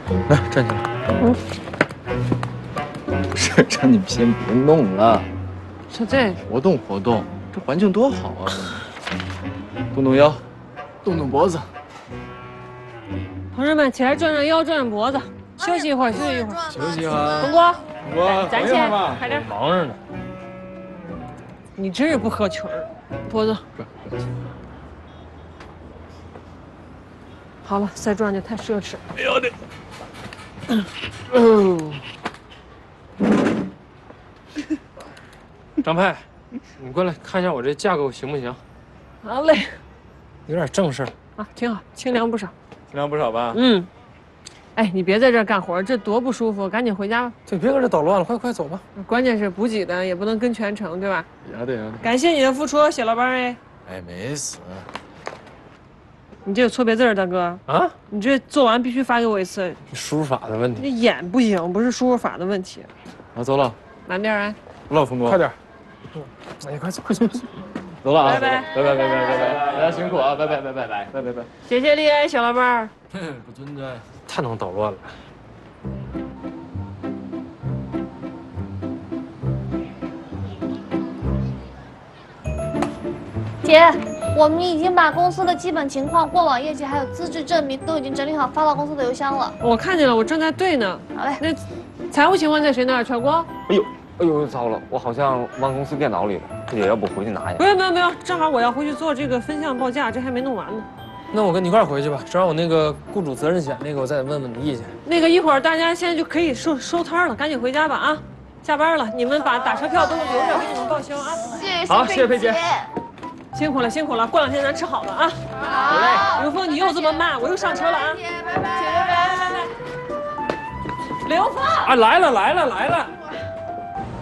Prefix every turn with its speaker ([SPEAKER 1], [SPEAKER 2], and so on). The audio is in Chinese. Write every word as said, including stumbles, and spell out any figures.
[SPEAKER 1] 来，站起来。
[SPEAKER 2] 嗯。
[SPEAKER 1] 不是，这你们先别弄了，
[SPEAKER 2] 小贼，
[SPEAKER 1] 活动活动，这环境多好啊！动动腰，动动脖子。
[SPEAKER 2] 同志们，起来转转腰，转转脖子，休息一会儿，休息一会儿。
[SPEAKER 1] 休息哈。
[SPEAKER 2] 红果，
[SPEAKER 1] 我
[SPEAKER 2] 站起来，快点。
[SPEAKER 1] 忙着呢。
[SPEAKER 2] 你真是不合群儿，脖子。好了，再转就太奢侈。
[SPEAKER 1] 哎呦我的！
[SPEAKER 3] 哦。张派，你过来看一下我这架构行不行？
[SPEAKER 2] 好嘞。
[SPEAKER 3] 有点正事儿
[SPEAKER 2] 啊，挺好，清凉不少。
[SPEAKER 1] 清凉不少吧？
[SPEAKER 2] 嗯。哎，你别在这儿干活，这多不舒服，赶紧回家吧。
[SPEAKER 3] 对，别搁这捣乱了，快快走吧。
[SPEAKER 2] 关键是补给的也不能跟全程，对吧？
[SPEAKER 1] 呀对呀。
[SPEAKER 2] 感谢你的付出，谢老板哎。
[SPEAKER 1] 哎，没死。
[SPEAKER 2] 你这有错别字，大哥
[SPEAKER 3] 啊！
[SPEAKER 2] 你这做完必须发给我一次。
[SPEAKER 3] 输入法的问题。
[SPEAKER 2] 你演不行，不是输入法的问题。
[SPEAKER 1] 啊，走了。
[SPEAKER 2] 慢点哎。
[SPEAKER 1] 走了，峰哥。
[SPEAKER 3] 快点。嗯，哎，快走，快走。
[SPEAKER 1] 走了啊！
[SPEAKER 2] 拜拜
[SPEAKER 1] 拜拜拜拜拜拜，大家辛苦啊！拜拜拜拜拜拜拜拜。
[SPEAKER 2] 谢谢你，小老板。
[SPEAKER 1] 不存在。
[SPEAKER 3] 太能捣乱了。
[SPEAKER 4] 姐，我们已经把公司的基本情况、过往业绩还有资质证明都已经整理好，发到公司的邮箱了。
[SPEAKER 2] 我看见了，我正在对呢。
[SPEAKER 4] 好嘞。
[SPEAKER 2] 那财务情况在谁那儿？全国？
[SPEAKER 5] 哎呦，哎呦，糟了，我好像忘公司电脑里了，姐，要不回去拿一下？
[SPEAKER 2] 不用不用不用，正好我要回去做这个分项报价，这还没弄完呢。
[SPEAKER 3] 那我跟你一块儿回去吧，正好我那个雇主责任险那个，我再问问你意见。
[SPEAKER 2] 那个一会儿大家现在就可以收收摊了，赶紧回家吧啊！下班了，你们把打车票都留着，给你们报销啊。
[SPEAKER 4] 谢谢，
[SPEAKER 1] 好，谢谢佩姐。
[SPEAKER 2] 辛苦了辛苦了，过两天咱吃好了啊。
[SPEAKER 4] 好嘞。
[SPEAKER 2] 刘峰，你又这么慢，我又上车了啊。
[SPEAKER 4] 拜拜，姐拜拜拜拜。
[SPEAKER 2] 刘峰，
[SPEAKER 3] 啊，来了来了来了。